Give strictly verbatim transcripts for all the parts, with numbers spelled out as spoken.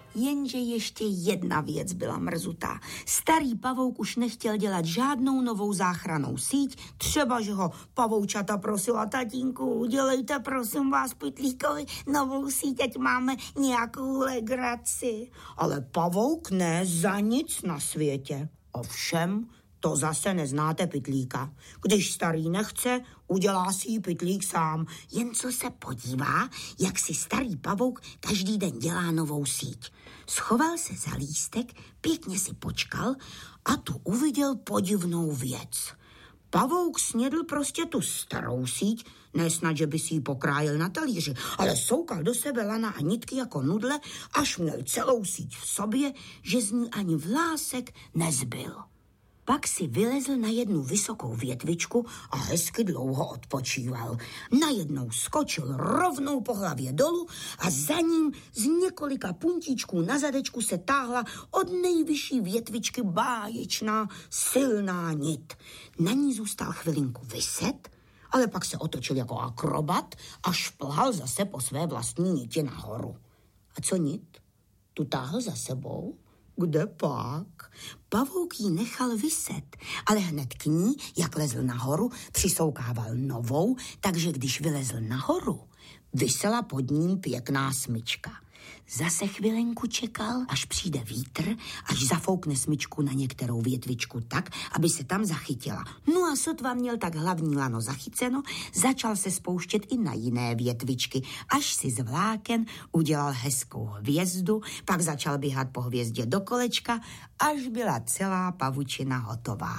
Jenže ještě jedna věc byla mrzutá. Starý pavouk už nechtěl dělat žádnou novou záchrannou síť, třeba, že ho pavoučata prosila: tatínku, udělejte prosím vás Pytlíkovi novou síť, ať máme nějakou legraci. Ale pavouk ne za nic na světě. Ovšem, to zase neznáte Pytlíka. Když starý nechce, udělá si ji Pytlík sám. Jen co se podívá, jak si starý pavouk každý den dělá novou síť. Schoval se za lístek, pěkně si počkal a tu uviděl podivnou věc. Pavouk snědl prostě tu starou síť, nesnad, že by si ji pokrájel na talíři, ale soukal do sebe lana a nitky jako nudle, až měl celou síť v sobě, že z ní ani vlásek nezbyl. Pak si vylezl na jednu vysokou větvičku a hezky dlouho odpočíval. Najednou skočil rovnou po hlavě dolů a za ním z několika puntíčků na zadečku se táhla od nejvyšší větvičky báječná silná nit. Na ní zůstal chvilinku viset, ale pak se otočil jako akrobat a šplhal zase po své vlastní niti nahoru. A co nit? Tu táhl za sebou? Kde pak? Pavouk ji nechal viset, ale hned k ní, jak lezl nahoru, přisoukával novou, takže když vylezl nahoru, visela pod ním pěkná smyčka. Zase chvilenku čekal, až přijde vítr, až zafoukne smyčku na některou větvičku tak, aby se tam zachytila. No a sotva měl tak hlavní lano zachyceno, začal se spouštět i na jiné větvičky, až si z vláken udělal hezkou hvězdu, pak začal běhat po hvězdě do kolečka, až byla celá pavučina hotová.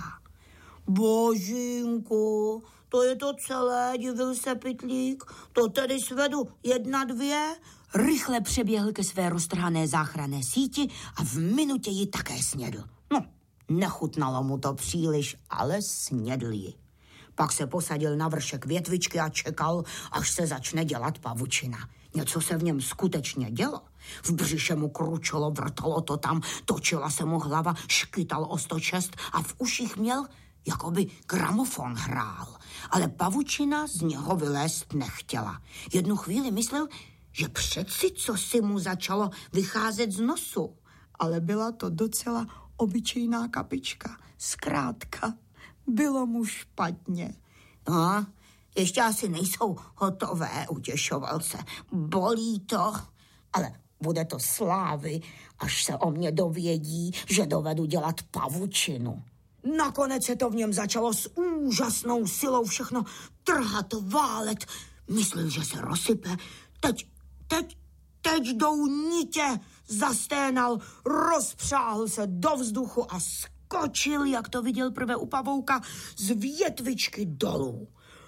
Božínku, to je to celé, divil se Pytlík, to tedy svedu jedna, dvě. Rychle přeběhl ke své roztrhané záchranné síti a v minutě ji také snědl. No, nechutnalo mu to příliš, ale snědl ji. Pak se posadil na vršek větvičky a čekal, až se začne dělat pavučina. Něco se v něm skutečně dělo. V břiše mu kručelo, vrtalo to tam, točila se mu hlava, škytal o sto šest a v uších měl, jako by gramofon hrál. Ale pavučina z něho vylézt nechtěla. Jednu chvíli myslel, že přeci co si mu začalo vycházet z nosu. Ale byla to docela obyčejná kapička. Zkrátka, bylo mu špatně. No, ještě asi nejsou hotové, utěšoval se. Bolí to, ale bude to slávy, až se o mě dovědí, že dovedu dělat pavučinu. Nakonec se to v něm začalo s úžasnou silou všechno trhat, válet. Myslel, že se rozsype. Teď, teď, teď jdou nitě. Zasténal, rozpřáhl se do vzduchu a skočil, jak to viděl prvé u pavouka, z větvičky dolů.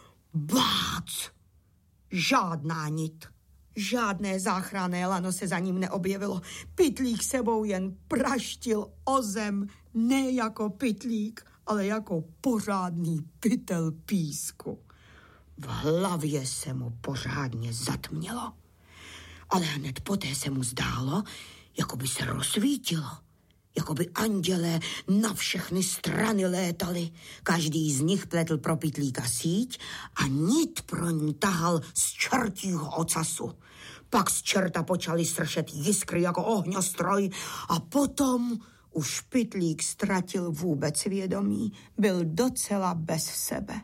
Bác! Žádná nit, žádné záchranné lano se za ním neobjevilo. Pytlík sebou jen praštil o zem, ne jako pytlík, ale jako pořádný pytel písku. V hlavě se mu pořádně zatmělo. Ale hned poté se mu zdálo, jako by se rozsvítilo. Jako by andělé na všechny strany létali. Každý z nich pletl pro pytlíka síť a nit pro ní tahal z čertího ocasu. Pak z čerta počaly sršet jiskry jako ohňostroj a potom už pytlík ztratil vůbec vědomí. Byl docela bez sebe.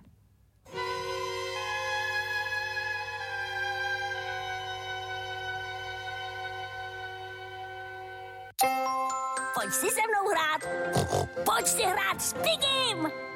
Pojď si se mnou hrát. Pojď si hrát s Pigim.